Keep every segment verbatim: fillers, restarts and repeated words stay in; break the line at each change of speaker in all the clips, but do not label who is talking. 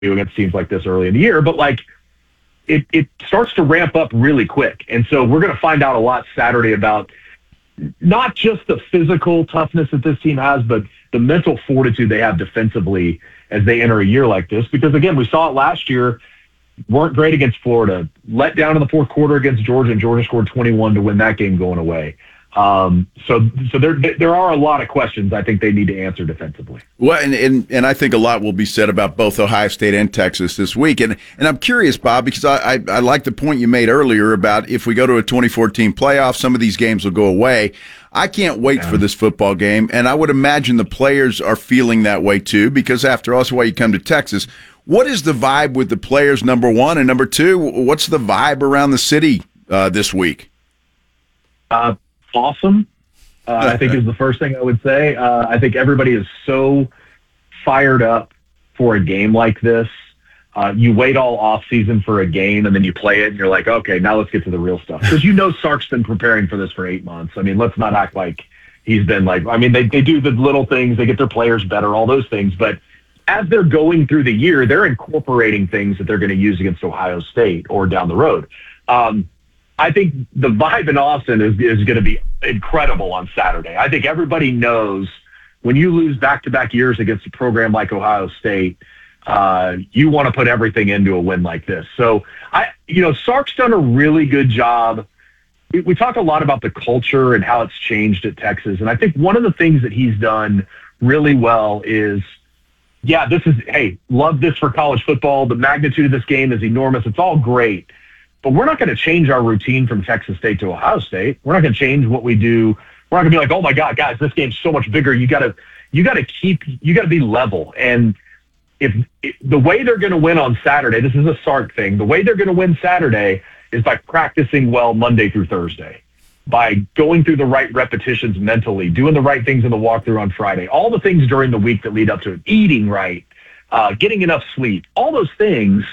against teams like this early in the year, but like it, it starts to ramp up really quick. And so we're going to find out a lot Saturday about not just the physical toughness that this team has, but the mental fortitude they have defensively as they enter a year like this. Because, again, we saw it last year, weren't great against Florida, let down in the fourth quarter against Georgia, and Georgia scored twenty-one to win that game going away. Um, so so there there are a lot of questions I think they need to answer defensively.
Well, and, and and I think a lot will be said about both Ohio State and Texas this week. And and I'm curious, Bob, because I, I, I like the point you made earlier about if we go to a twenty fourteen playoff, some of these games will go away. I can't wait yeah. for this football game, and I would imagine the players are feeling that way too, because after all, that's why you come to Texas. What is the vibe with the players, number one? And number two, what's the vibe around the city uh, this week?
Uh Awesome, uh, I think is the first thing I would say. Uh, I think everybody is so fired up for a game like this. Uh, you wait all off season for a game, and then you play it, and you're like, okay, now let's get to the real stuff. Because you know Sark's been preparing for this for eight months. I mean, let's not act like he's been like, I mean, they, they do the little things, they get their players better, all those things. But as they're going through the year, they're incorporating things that they're going to use against Ohio State or down the road. Um, I think the vibe in Austin is, is going to be incredible on Saturday. I think everybody knows when you lose back-to-back years against a program like Ohio State, uh, you want to put everything into a win like this. So, I, you know, Sark's done a really good job. We, we talk a lot about the culture and how it's changed at Texas, and I think one of the things that he's done really well is, yeah, this is, hey, love this for college football. The magnitude of this game is enormous. It's all great. But we're not going to change our routine from Texas State to Ohio State. We're not going to change what we do. We're not going to be like, oh my God, guys, this game's so much bigger. You got to, you got to keep, you got to be level. And if, if the way they're going to win on Saturday, this is a Sark thing. The way they're going to win Saturday is by practicing well Monday through Thursday, by going through the right repetitions mentally, doing the right things in the walkthrough on Friday, all the things during the week that lead up to it, eating right, uh, getting enough sleep, all those things.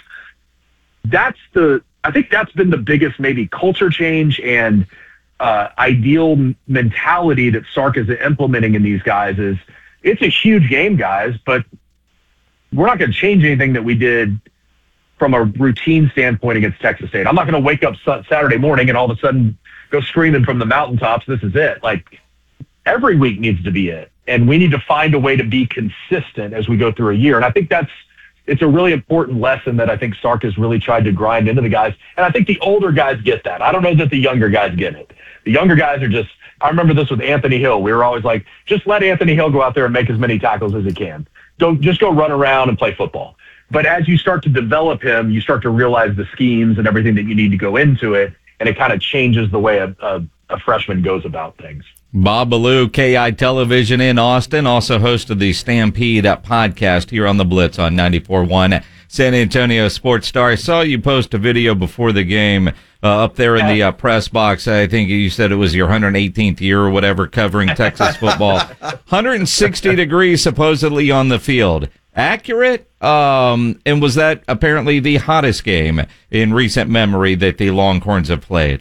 That's the, I think that's been the biggest maybe culture change and uh, ideal mentality that Sark is implementing in these guys is it's a huge game, guys, but we're not going to change anything that we did from a routine standpoint against Texas State. I'm not going to wake up Saturday morning and all of a sudden go screaming from the mountaintops, this is it. Like every week needs to be it. And we need to find a way to be consistent as we go through a year. And I think that's, it's a really important lesson that I think Sark has really tried to grind into the guys. And I think the older guys get that. I don't know that the younger guys get it. The younger guys are just, I remember this with Anthony Hill. We were always like, just let Anthony Hill go out there and make as many tackles as he can. Don't just go run around and play football. But as you start to develop him, you start to realize the schemes and everything that you need to go into it. And it kind of changes the way a, a, a freshman goes about things.
Bob Ballou, K I Television in Austin, also host of the Stampede podcast here on the Blitz on ninety-four point one San Antonio Sports Star. I saw you post a video before the game uh, up there in the uh, press box. I think you said it was your one hundred eighteenth year or whatever covering Texas football. one hundred sixty degrees supposedly on the field. Accurate? Um, and was that apparently the hottest game in recent memory that the Longhorns have played?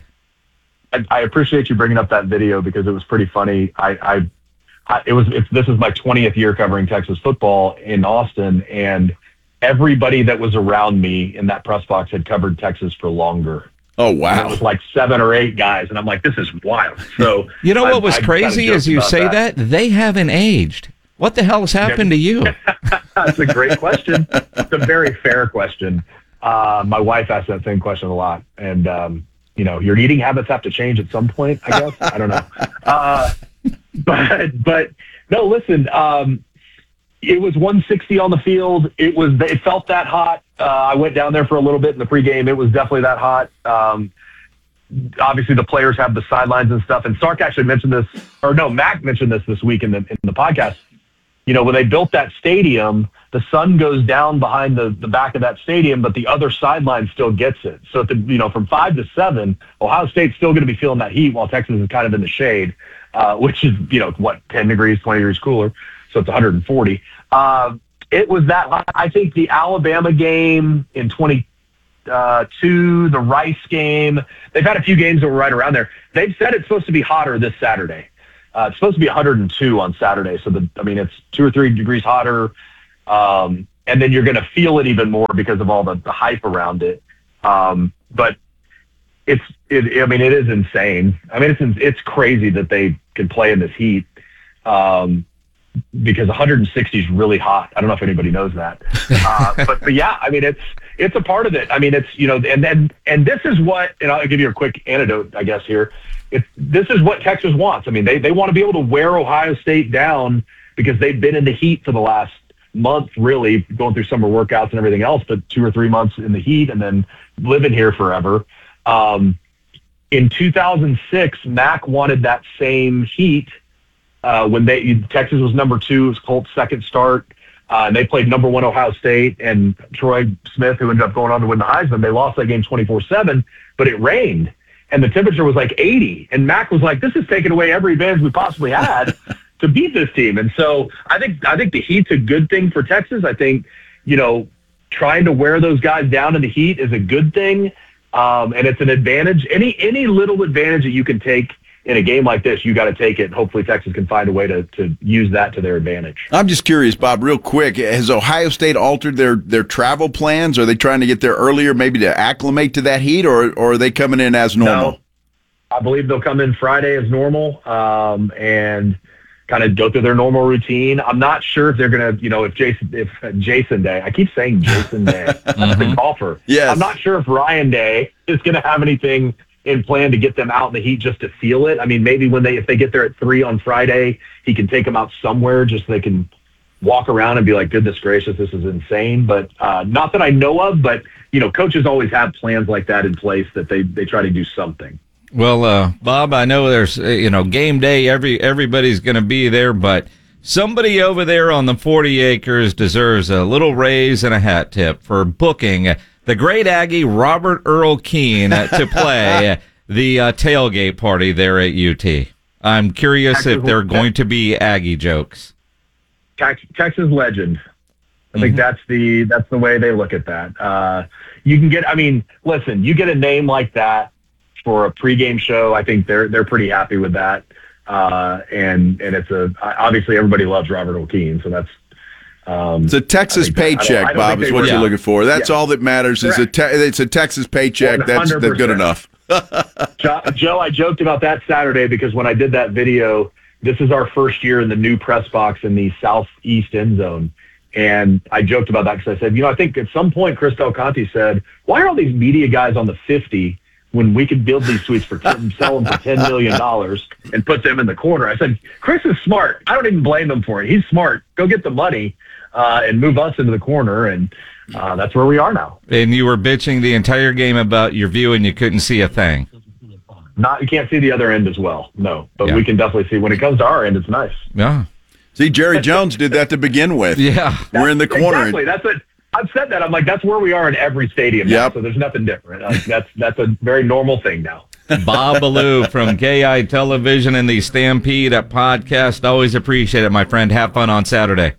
I appreciate you bringing up that video because it was pretty funny. I, I, I it was. It's, this is my twentieth year covering Texas football in Austin, and everybody that was around me in that press box had covered Texas for longer.
Oh wow!
And it was like seven or eight guys, and I'm like, this is wild. So
you know what I, was
I,
crazy as you say that. that they haven't aged. What the hell has happened to you?
That's a great question. It's a very fair question. Uh, my wife asks that same question a lot, and. Um, You know, your eating habits have to change at some point, I guess. I don't know. Uh, but, but no, listen, um, it was one sixty on the field. It was, it felt that hot. Uh, I went down there for a little bit in the pregame. It was definitely that hot. Um, obviously the players have the sidelines and stuff. And Sark actually mentioned this, or no, Mac mentioned this this week in the, in the podcast. You know, when they built that stadium, the sun goes down behind the, the back of that stadium, but the other sideline still gets it. So, at the, you know, from five to seven, Ohio State's still going to be feeling that heat while Texas is kind of in the shade, uh, which is, you know, what, ten degrees, twenty degrees cooler. So it's one hundred forty. Uh, it was that hot. I think the Alabama game in twenty-two, the Rice game, they've had a few games that were right around there. They've said it's supposed to be hotter this Saturday. Uh, it's supposed to be one hundred two on Saturday. So, the, I mean, it's two or three degrees hotter. Um, and then you're going to feel it even more because of all the, the hype around it. Um, but it's, it, I mean, it is insane. I mean, it's it's crazy that they can play in this heat, um, because one hundred sixty is really hot. I don't know if anybody knows that, uh, but but yeah, I mean, it's it's a part of it. I mean, it's, you know, and then and this is what, and I'll give you a quick anecdote, I guess here. It's, this is what Texas wants. I mean, they they want to be able to wear Ohio State down because they've been in the heat for the last month, really going through summer workouts and everything else, but two or three months in the heat and then living here forever. Um, in two thousand six, Mac wanted that same heat uh, when they Texas was number two. It was Colt's second start. Uh, and they played number one Ohio State, and Troy Smith, who ended up going on to win the Heisman, they lost that game twenty-four seven, but it rained, and the temperature was like eighty. And Mac was like, this is taking away every advantage we possibly had to beat this team. And so I think I think the heat's a good thing for Texas. I think, you know, trying to wear those guys down in the heat is a good thing, um, and it's an advantage. Any any little advantage that you can take in a game like this, you got to take it. And hopefully Texas can find a way to, to use that to their advantage.
I'm just curious, Bob, real quick. Has Ohio State altered their, their travel plans? Are they trying to get there earlier, maybe to acclimate to that heat, or, or are they coming in as normal?
No, I believe they'll come in Friday as normal, um, and kind of go through their normal routine. I'm not sure if they're going to, you know, if Jason, if uh, Jason Day, I keep saying Jason Day, that's the golfer.
Yes.
I'm not sure if Ryan Day is going to have anything in plan to get them out in the heat just to feel it. I mean, maybe when they, if they get there at three on Friday, he can take them out somewhere just so they can walk around and be like, goodness gracious, this is insane. But uh, not that I know of, but, you know, coaches always have plans like that in place that they, they try to do something.
Well, uh, Bob, I know there's, you know, game day, every, everybody's going to be there, but somebody over there on the forty acres deserves a little raise and a hat tip for booking the great Aggie Robert Earl Keene to play the uh, tailgate party there at U T. I'm curious Texas, if they're going to be Aggie jokes.
Texas legend. I think mm-hmm. that's the that's the way they look at that. Uh, you can get, I mean, listen, you get a name like that for a pregame show. I think they're they're pretty happy with that. Uh, and and it's a obviously everybody loves Robert Earl Keene, so that's. Um,
it's a Texas paycheck, that, Bob, is what were, you're yeah. looking for. That's yeah. all that matters. Is a te- it's a Texas paycheck. That's, that's good enough.
Joe, Joe, I joked about that Saturday because when I did that video, this is our first year in the new press box in the southeast end zone. And I joked about that because I said, you know, I think at some point Chris Del Conte said, why are all these media guys on the fifty when we could build these suites for ten, sell them for ten million dollars and put them in the corner? I said, Chris is smart. I don't even blame him for it. He's smart. Go get the money. Uh, and move us into the corner, and uh, that's where we are now.
And you were bitching the entire game about your view, and you couldn't see a thing.
Not, you can't see the other end as well, no. But
yeah.
we can definitely see when it comes to our end. It's nice.
Yeah.
See, Jerry Jones did that to begin with.
Yeah,
we're in the corner.
Exactly. That's what I've said. That I'm like, that's where we are in every stadium.
Yep.
Now, so there's nothing different. Uh, that's that's a very normal thing now.
Bob Ballou from K I Television and the Stampede podcast. Always appreciate it, my friend. Have fun on Saturday.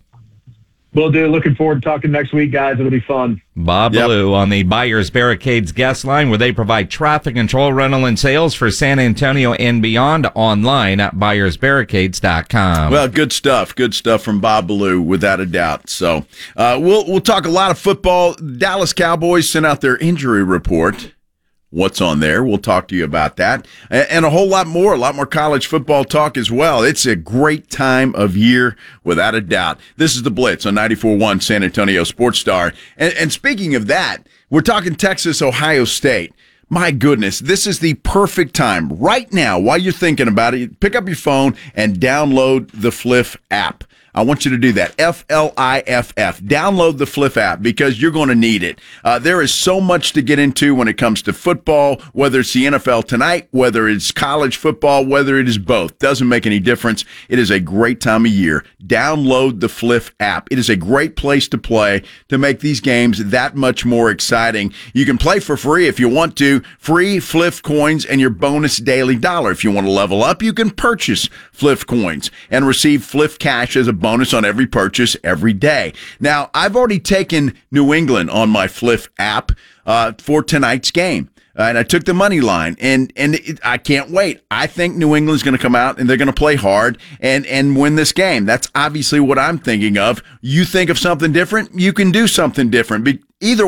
Will do. Looking forward to talking next week, guys. It'll be fun.
Bob yep. Ballou on the Buyers Barricades guest line, where they provide traffic control, rental, and sales for San Antonio and beyond, online at buyers barricades dot com.
Well, good stuff. Good stuff from Bob Ballou, without a doubt. So uh, we'll we'll talk a lot of football. Dallas Cowboys sent out their injury report. What's on there? We'll talk to you about that and a whole lot more, a lot more college football talk as well. It's a great time of year, without a doubt. This is The Blitz on ninety-four point one San Antonio Sports Star. And, and speaking of that, we're talking Texas, Ohio State. My goodness, this is the perfect time right now while you're thinking about it. Pick up your phone and download the Fliff app. I want you to do that. F L I F F. Download the Fliff app because you're going to need it. Uh, there is so much to get into when it comes to football, whether it's the N F L tonight, whether it's college football, whether it is both. Doesn't make any difference. It is a great time of year. Download the Fliff app. It is a great place to play to make these games that much more exciting. You can play for free if you want to. Free Fliff coins and your bonus daily dollar. If you want to level up, you can purchase Fliff coins and receive Fliff cash as a bonus on every purchase every day. Now, I've already taken New England on my Fliff app uh, for tonight's game. Uh, and I took the money line, and and it, I can't wait. I think New England's going to come out and they're going to play hard and and win this game. That's obviously what I'm thinking of. You think of something different, you can do something different. Be, either